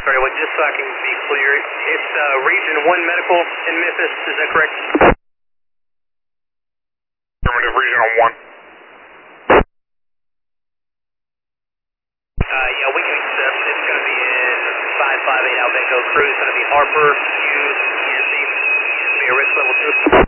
31, just so I can be clear, it's Region 1 Medical in Memphis, is that correct? Affirmative, Regional 1. Yeah, we can accept. It's going to be in 558 Albeco Crew. It's going to be Harper, Hughes, ENC. It's going to be a risk level 2.